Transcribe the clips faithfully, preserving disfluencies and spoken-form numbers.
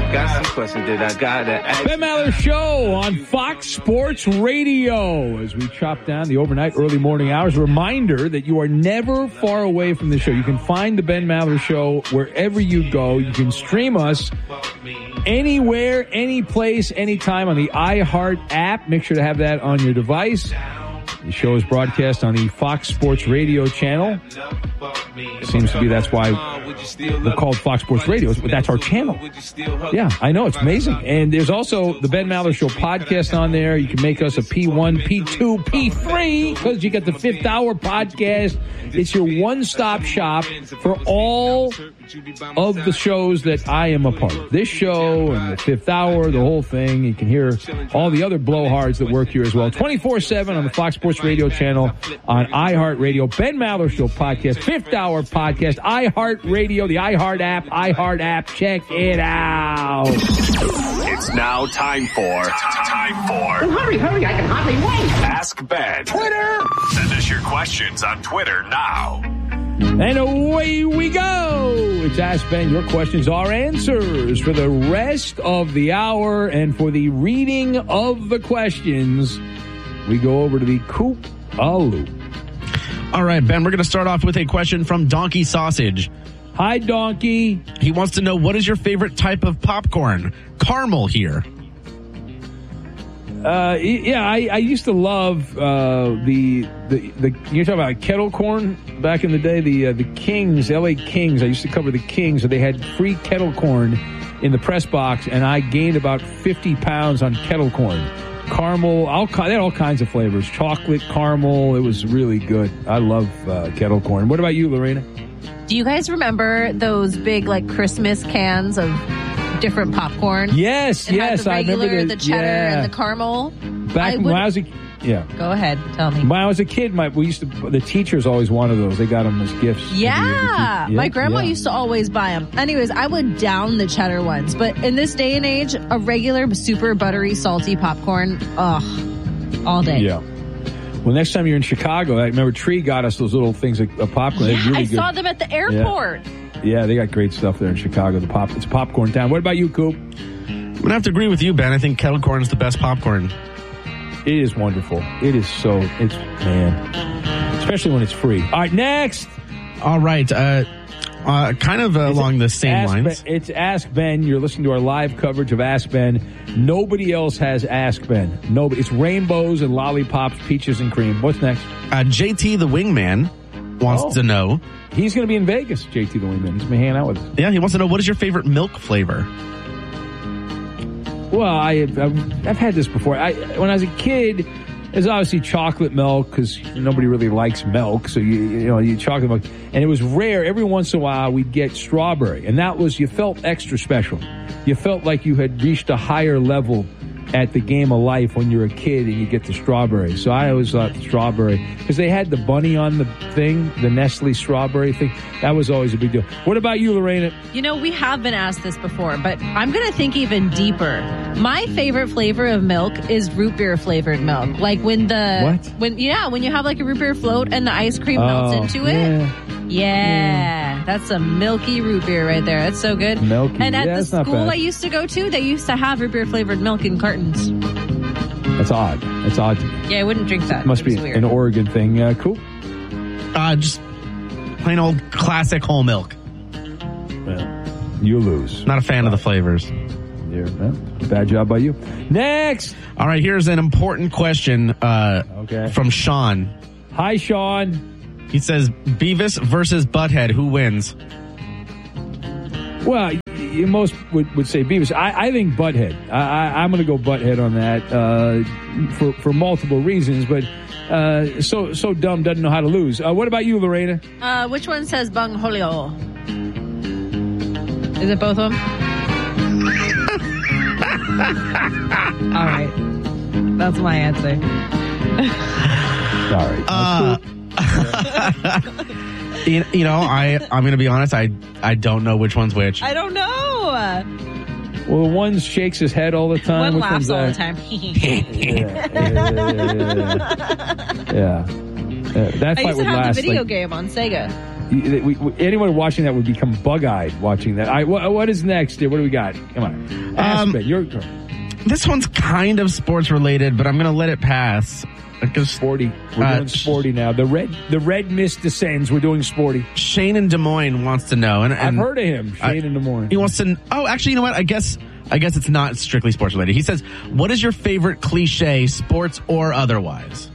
Got some questions that I gotta ask. Ben Maller Show on Fox Sports Radio as we chop down the overnight early morning hours. Reminder that you are never far away from the show. You can find the Ben Maller Show wherever you go. You can stream us anywhere, any place, anytime on the iHeart app. Make sure to have that on your device. The show is broadcast on the Fox Sports Radio channel. It seems to be that's why we're called Fox Sports Radio, but that's our channel. Yeah, I know. It's amazing. And there's also the Ben Maller Show podcast on there. You can make us a P one, P two, P three because you got the Fifth Hour podcast. It's your one-stop shop for all of the shows that I am a part of. This show and the Fifth Hour, the whole thing. You can hear all the other blowhards that work here as well. twenty-four seven on the Fox Sports Radio channel, on iHeartRadio, Ben Maller Show podcast, Fifth Hour podcast, iHeartRadio, the iHeart app, iHeart app. Check it out. It's now time for time for. Oh, hurry, hurry! I can hardly wait. Ask Ben. Twitter. Send us your questions on Twitter now. And away we go. It's Ask Ben. Your questions are answers for the rest of the hour. And for the reading of the questions, we go over to the Coop a Loop. All right, Ben, we're going to start off with a question from Donkey Sausage. Hi, Donkey. He wants to know, what is your favorite type of popcorn? Caramel here. Uh, yeah, I, I used to love uh, the, the the you're talking about kettle corn back in the day. The uh, the Kings, L A Kings. I used to cover the Kings, so they had free kettle corn in the press box, and I gained about fifty pounds on kettle corn. Caramel, all they had all kinds of flavors. Chocolate, caramel. It was really good. I love uh, kettle corn. What about you, Lorena? Do you guys remember those big like Christmas cans of different popcorn? Yes, it yes, had the regular, I remember the cheddar, yeah. and the caramel. Back I when would, I was a yeah. Go ahead, tell me. When I was a kid, my we used to the teachers always wanted those. They got them as gifts. Yeah, yeah. my grandma yeah. used to always buy them. Anyways, I would down the cheddar ones, but in this day and age, a regular super buttery, salty popcorn, ugh, all day. Yeah. Well, next time you're in Chicago, I remember Tree got us those little things of, of popcorn. Yeah, really I good. saw them at the airport. Yeah. yeah, they got great stuff there in Chicago. The pop, it's popcorn town. What about you, Coop? I'm going to have to agree with you, Ben. I think kettle corn is the best popcorn. It is wonderful. It is so, it's, man, especially when it's free. All right, next. All right. Uh, uh, kind of uh, along the same Ask lines. Ben, it's Ask Ben. You're listening to our live coverage of Ask Ben. Nobody else has Ask Ben. Nobody. It's rainbows and lollipops, peaches and cream. What's next? Uh, J T the Wingman wants Oh. to know. He's going to be in Vegas, J T the Wingman. He's going to be hanging out with us. Yeah, he wants to know, what is your favorite milk flavor? Well, I, I've, I've had this before. I, when I was a kid, there's obviously chocolate milk because nobody really likes milk. So, you, you know, you chocolate milk. And it was rare. Every once in a while, we'd get strawberry. And that was, you felt extra special. You felt like you had reached a higher level at the game of life when you're a kid and you get the strawberry. So I always thought strawberry, because they had the bunny on the thing, the Nestle strawberry thing. That was always a big deal. What about you, Lorena? You know, we have been asked this before, but I'm going to think even deeper. My favorite flavor of milk is root beer flavored milk. Like when the, What? when, yeah, when you have like a root beer float and the ice cream melts Oh, into it. yeah. Yeah, that's a milky root beer right there. That's so good. Milky. And at Yeah, the it's not school bad. I used to go to, they used to have root beer flavored milk in cartons. That's odd. That's odd to me. Yeah, I wouldn't drink that. Must It be was weird. an Oregon thing. Uh, cool. Uh, just plain old classic whole milk. Well, you lose. Not a fan of the flavors. You're, well, bad job by you. Next. All right, here's an important question uh, Okay. from Sean. Hi, Sean. He says, Beavis versus Butthead, who wins? Well, you most would, would say Beavis. I, I think Butthead. I, I, I'm going to go Butthead on that uh, for for multiple reasons, but uh, so so dumb doesn't know how to lose. Uh, what about you, Lorena? Uh, which one says Bung Holio? Is it both of them? All right. That's my answer. All right. Uh, you, you know, I, I'm going to be honest, I, I don't know which one's which. I don't know. Well, the one shakes his head all the time. One Which laughs one's all the that? time. Yeah, yeah, yeah, yeah, yeah. Yeah. Yeah. Uh, that I fight used to would have last the video like, game on Sega. we, we, anyone watching that would become bug-eyed watching that. I, what, what is next? What do we got? Come on. Ask Um, Ben. Your This one's kind of sports related, but I'm going to let it pass. Because sporty. We're uh, doing sporty now. The red the red mist descends. We're doing sporty. Shane in Des Moines wants to know. And, and I've heard of him, Shane I, in Des Moines. He wants to. Oh, actually, you know what? I guess I guess it's not strictly sports related. He says, "What is your favorite cliche, sports or otherwise?"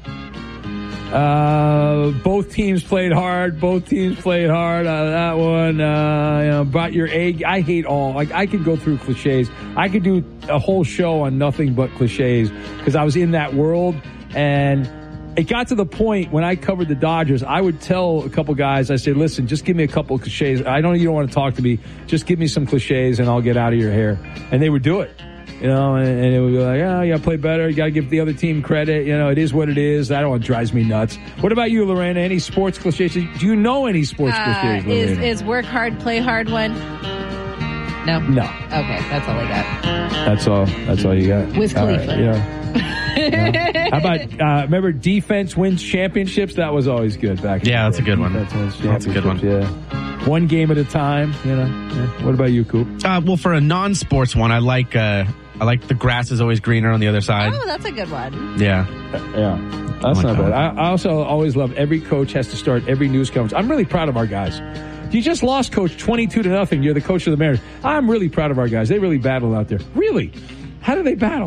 Uh, both teams played hard. Both teams played hard. Uh, that one, uh, you know, brought your egg. I hate all. Like, I could go through cliches. I could do a whole show on nothing but cliches because I was in that world. And it got to the point when I covered the Dodgers, I would tell a couple guys, I said, listen, just give me a couple of cliches. I know you don't want to talk to me. Just give me some cliches and I'll get out of your hair. And they would do it. You know, and, and it would be like, oh, you got to play better. You got to give the other team credit. You know, it is what it is. That one drives me nuts. What about you, Lorena? Any sports cliches? Do you know any sports Uh, cliches, is, Lorena? is work hard, play hard one? No. No. Okay, that's all I got. That's all. That's all you got. With All right, Cleveland. you know. Yeah. How about, uh, remember defense wins championships? That was always good back in Yeah, the that's a day. good one. Defense wins That's a good one. championships, Yeah. One game at a time, you know. Yeah. What about you, Coop? Uh, well, for a non-sports one, I like uh, I like the grass is always greener on the other side. Oh, that's a good one. Yeah. Yeah. That's like not that bad. I, I also always love every coach has to start every news conference. I'm really proud of our guys. You just lost coach twenty-two to nothing. You're the coach of the Mariners. I'm really proud of our guys. They really battle out there. Really? How do they battle?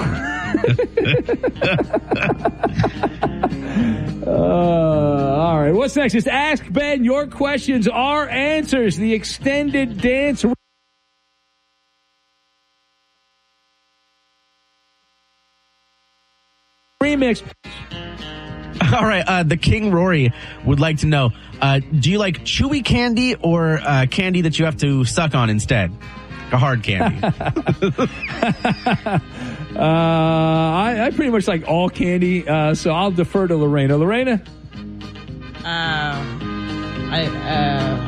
uh, all right. What's next? It's Ask Ben. Your questions, our answers. The extended dance remix. All right. Uh, the King Rory would like to know, uh, do you like chewy candy or uh, candy that you have to suck on instead? A hard candy. Uh, I, I pretty much like all candy, uh, so I'll defer to Lorena. Lorena? Um, I, uh,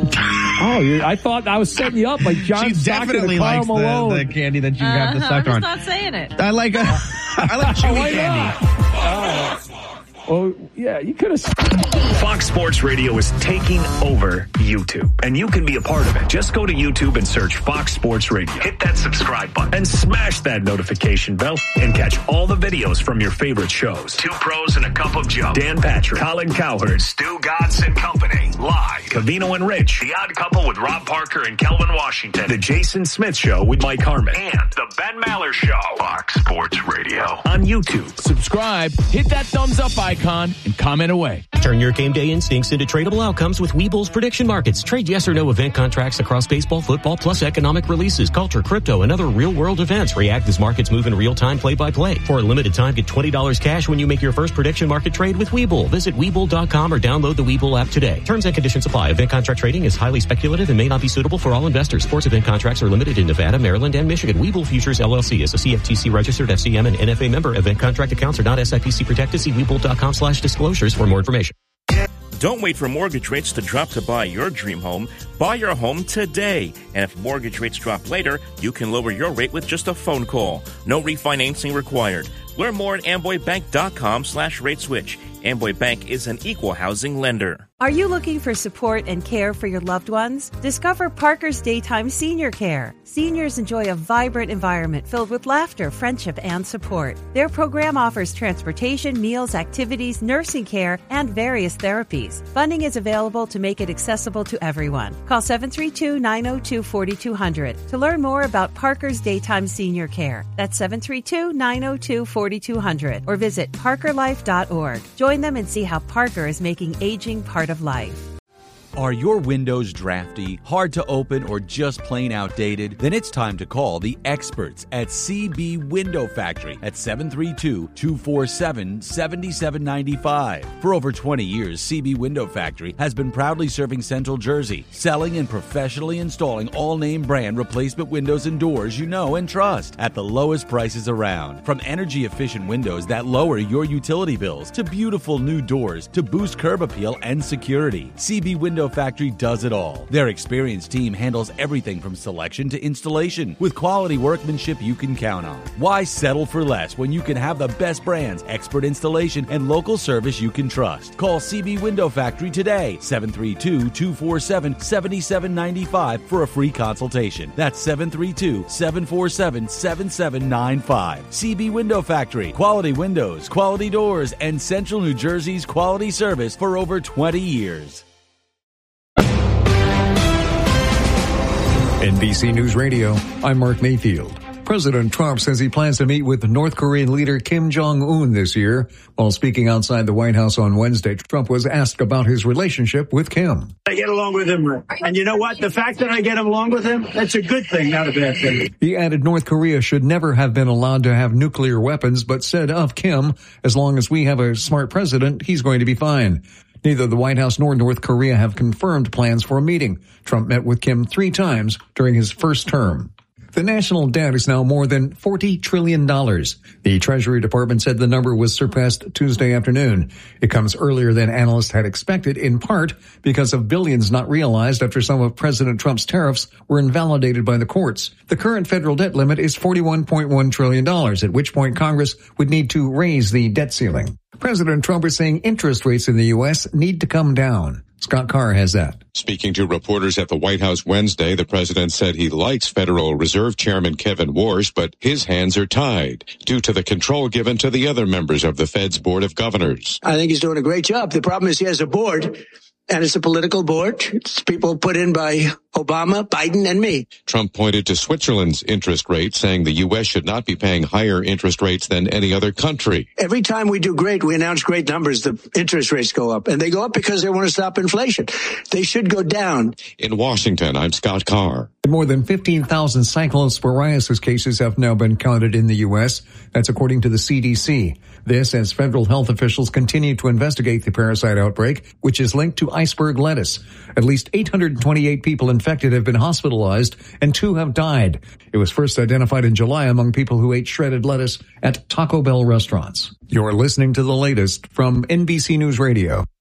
Oh, you're, I thought I was setting you up like John She Stockton definitely and Karl likes the, Malone. the candy that you have to uh-huh, suck I'm just on. not saying it. I like uh, I like chewy Why candy. not? Oh, yeah, you could have. Fox Sports Radio is taking over YouTube, and you can be a part of it. Just go to YouTube and search Fox Sports Radio. Hit that subscribe button and smash that notification bell and catch all the videos from your favorite shows. Two Pros and a Cup of Joe. Dan Patrick, Colin Cowherd, Stu Godson Company. Live. Cavino and Rich. The Odd Couple with Rob Parker and Kelvin Washington. The Jason Smith Show with Mike Harmon. And The Ben Maller Show. Fox Sports Radio. On YouTube. Subscribe, hit that thumbs up icon, and comment away. Turn your game day instincts into tradable outcomes with Webull's prediction markets. Trade yes or no event contracts across baseball, football, plus economic releases, culture, crypto, and other real-world events. React as markets move in real time, play-by-play. For a limited time, get twenty dollars cash when you make your first prediction market trade with Webull. Visit Webull dot com or download the Webull app today. Terms and conditions apply. Event contract trading is highly speculative and may not be suitable for all investors. Sports event contracts are limited in Nevada, Maryland, and Michigan. Webull Futures, L L C is a C F T C registered F C M and N F A member. Event contract accounts are not S I P C protected. See Webull dot com slash disclosures for more information. Don't wait for mortgage rates to drop to buy your dream home. Buy your home today. And if mortgage rates drop later, you can lower your rate with just a phone call. No refinancing required. Learn more at Amboy Bank dot com slash rate switch. Amboy Bank is an equal housing lender. Are you looking for support and care for your loved ones? Discover Parker's Daytime Senior Care. Seniors enjoy a vibrant environment filled with laughter, friendship, and support. Their program offers transportation, meals, activities, nursing care, and various therapies. Funding is available to make it accessible to everyone. Call seven three two, nine zero two, four two zero zero to learn more about Parker's Daytime Senior Care. That's seven three two, nine zero two, four two zero zero or visit parker life dot org. Join them and see how Parker is making aging part of life. Are your windows drafty, hard to open, or just plain outdated? Then it's time to call the experts at C B Window Factory at seven three two, two four seven, seven seven nine five. For over twenty years, C B Window Factory has been proudly serving Central Jersey, selling and professionally installing all-name brand replacement windows and doors you know and trust at the lowest prices around. From energy-efficient windows that lower your utility bills to beautiful new doors to boost curb appeal and security, C B Window Window Factory does it all. Their experienced team handles everything from selection to installation with quality workmanship you can count on. Why settle for less when you can have the best brands, expert installation, and local service you can trust? Call C B Window Factory today, seven three two, two four seven, seven seven nine five for a free consultation. That's seven three two, seven four seven, seven seven nine five. C B Window Factory. Quality windows, quality doors, and Central New Jersey's quality service for over twenty years. N B C News Radio, I'm Mark Mayfield. President Trump says he plans to meet with North Korean leader Kim Jong-un this year. While speaking outside the White House on Wednesday, Trump was asked about his relationship with Kim. I get along with him. And you know what? The fact that I get along with him, that's a good thing, not a bad thing. He added North Korea should never have been allowed to have nuclear weapons, but said of Kim, as long as we have a smart president, he's going to be fine. Neither the White House nor North Korea have confirmed plans for a meeting. Trump met with Kim three times during his first term. The national debt is now more than forty trillion dollars. The Treasury Department said the number was surpassed Tuesday afternoon. It comes earlier than analysts had expected, in part because of billions not realized after some of President Trump's tariffs were invalidated by the courts. The current federal debt limit is forty-one point one trillion dollars, at which point Congress would need to raise the debt ceiling. President Trump is saying interest rates in the U S need to come down. Scott Carr has that. Speaking to reporters at the White House Wednesday, the president said he likes Federal Reserve Chairman Kevin Warsh, but his hands are tied due to the control given to the other members of the Fed's Board of Governors. I think he's doing a great job. The problem is he has a board, and it's a political board. It's people put in by Obama, Biden, and me. Trump pointed to Switzerland's interest rate, saying the U S should not be paying higher interest rates than any other country. Every time we do great, we announce great numbers, the interest rates go up. And they go up because they want to stop inflation. They should go down. In Washington, I'm Scott Carr. More than fifteen thousand cyclosporiasis cases have now been counted in the U S. That's according to the C D C. This as federal health officials continue to investigate the parasite outbreak, which is linked to iceberg lettuce. At least eight hundred twenty-eight people infected have been hospitalized and two have died. It was first identified in July among people who ate shredded lettuce at Taco Bell restaurants. You're listening to the latest from N B C News Radio.